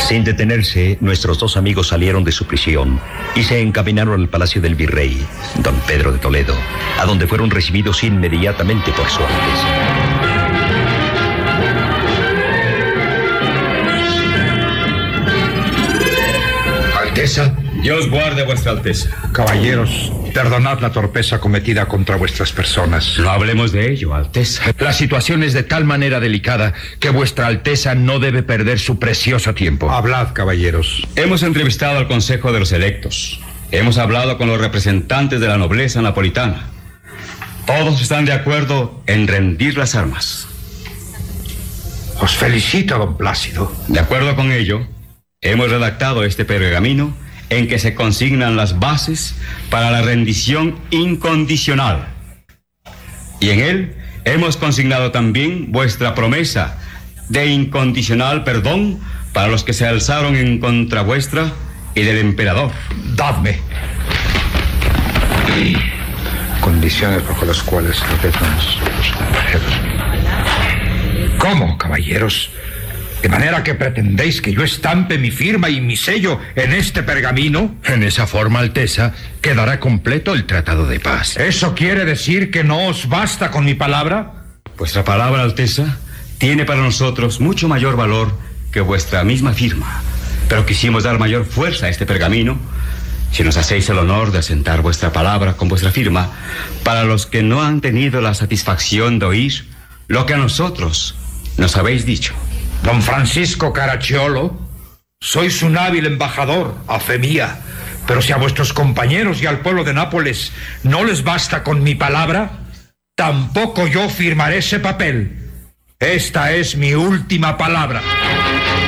Sin detenerse, nuestros dos amigos salieron de su prisión y se encaminaron al palacio del virrey, don Pedro de Toledo, a donde fueron recibidos inmediatamente por su Alteza. Alteza. Dios guarde a vuestra Alteza. Caballeros, perdonad la torpeza cometida contra vuestras personas. No hablemos de ello, Alteza. La situación es de tal manera delicada que vuestra Alteza no debe perder su precioso tiempo. Hablad, caballeros. Hemos entrevistado al Consejo de los Electos. Hemos hablado con los representantes de la nobleza napolitana. Todos están de acuerdo en rendir las armas. Os felicito, don Plácido. De acuerdo con ello, hemos redactado este pergamino en que se consignan las bases para la rendición incondicional. Y en él hemos consignado también vuestra promesa de incondicional perdón para los que se alzaron en contra vuestra y del emperador. Dadme. Condiciones bajo las cuales aceptamos los compañeros. ¿Cómo, caballeros? ¿De manera que pretendéis que yo estampe mi firma y mi sello en este pergamino? En esa forma, Alteza, quedará completo el tratado de paz. ¿Eso quiere decir que no os basta con mi palabra? Vuestra palabra, Alteza, tiene para nosotros mucho mayor valor que vuestra misma firma. Pero quisimos dar mayor fuerza a este pergamino, si nos hacéis el honor de asentar vuestra palabra con vuestra firma, para los que no han tenido la satisfacción de oír lo que a nosotros nos habéis dicho. Don Francisco Caracciolo, sois un hábil embajador, a fe mía, pero si a vuestros compañeros y al pueblo de Nápoles no les basta con mi palabra, tampoco yo firmaré ese papel. Esta es mi última palabra.